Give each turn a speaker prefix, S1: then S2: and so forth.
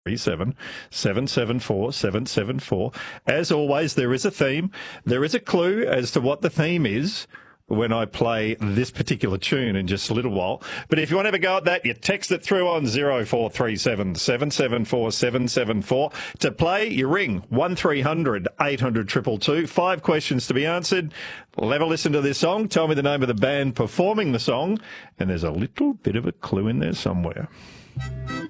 S1: 774 774. As always, there is a theme. There is a clue as to what the theme is when I play this particular tune in just a little while. But if you want to have a go at that, you text it through on 0437 774 774. To play, you ring 1300 800 222. 5 questions to be answered. We'll have a listen to this song. Tell me the name of the band performing the song. And there's a little bit of a clue in there somewhere.